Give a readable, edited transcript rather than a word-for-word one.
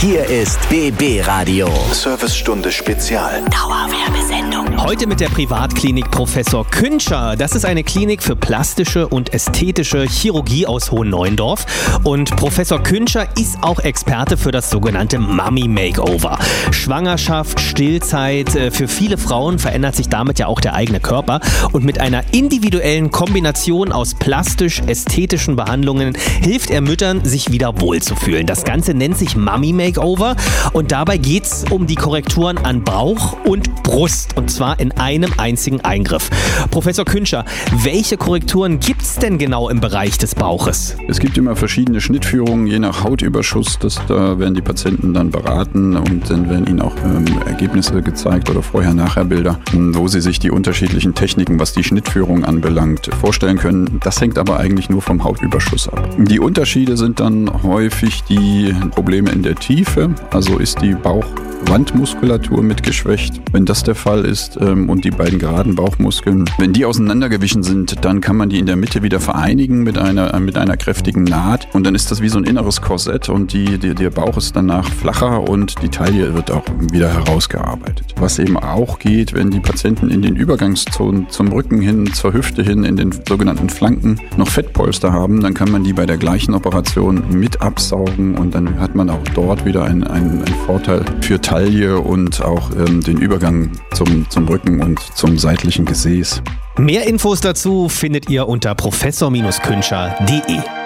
Hier ist BB Radio. Servicestunde Spezial. Dauerwerbesendung. Heute mit der Privatklinik Professor Küntscher. Das ist eine Klinik für plastische und ästhetische Chirurgie aus Hohenneuendorf. Und Professor Küntscher ist auch Experte für das sogenannte Mummy Makeover. Schwangerschaft, Stillzeit, für viele Frauen verändert sich damit ja auch der eigene Körper. Und mit einer individuellen Kombination aus plastisch-ästhetischen Behandlungen hilft er Müttern, sich wieder wohlzufühlen. Das Ganze nennt sich Mummy Makeover und dabei geht es um die Korrekturen an Bauch und Brust und zwar in einem einzigen Eingriff. Professor Küntscher, welche Korrekturen gibt es denn genau im Bereich des Bauches? Es gibt immer verschiedene Schnittführungen, je nach Hautüberschuss. Da werden die Patienten dann beraten und dann werden ihnen auch Ergebnisse gezeigt oder Vorher-Nachher-Bilder, wo sie sich die unterschiedlichen Techniken, was die Schnittführung anbelangt, vorstellen können. Das hängt aber eigentlich nur vom Hautüberschuss ab. Die Unterschiede sind dann häufig die Probleme in der Tiefe, also ist die Bauchwandmuskulatur mit geschwächt. Wenn das der Fall ist und die beiden geraden Bauchmuskeln, wenn die auseinandergewichen sind, dann kann man die in der Mitte wieder vereinigen mit einer kräftigen Naht und dann ist das wie so ein inneres Korsett und der Bauch ist danach flacher und die Taille wird auch wieder herausgearbeitet. Was eben auch geht, wenn die Patienten in den Übergangszonen zum Rücken hin, zur Hüfte hin, in den sogenannten Flanken noch Fettpolster haben, dann kann man die bei der gleichen Operation mit absaugen und dann hat man auch dort wieder einen Vorteil für Taille und auch den Übergang zum Rücken und zum seitlichen Gesäß. Mehr Infos dazu findet ihr unter professor-küntscher.de.